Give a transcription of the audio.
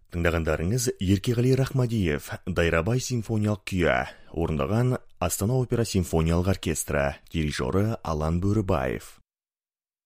Тыңдағандарыңыз Еркеғали Рахмадиев, Дайрабай симфониялық күйі, орындаған Астана опера симфониялық оркестрі, дирижері Алан Бөрібаев.